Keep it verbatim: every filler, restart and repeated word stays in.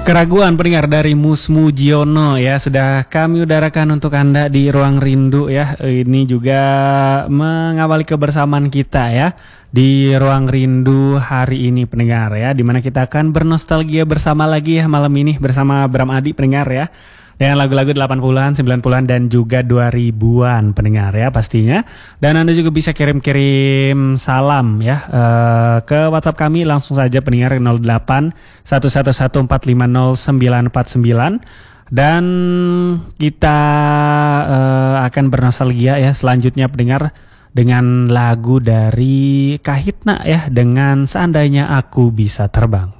Keraguan pendengar dari Mus Mujiono ya sudah kami udarakan untuk Anda di Ruang Rindu ya. Ini juga mengawali kebersamaan kita ya di Ruang Rindu hari ini pendengar ya, dimana kita akan bernostalgia bersama lagi ya malam ini bersama Bram Adi pendengar ya. Dengan lagu-lagu delapan puluhan, sembilan puluhan dan juga dua ribuan pendengar ya pastinya. Dan Anda juga bisa kirim-kirim salam ya uh, ke WhatsApp kami langsung saja pendengar nol delapan satu satu satu empat lima nol sembilan empat sembilan. Dan kita uh, akan bernostalgia ya selanjutnya pendengar dengan lagu dari Kahitna ya dengan Seandainya Aku Bisa Terbang.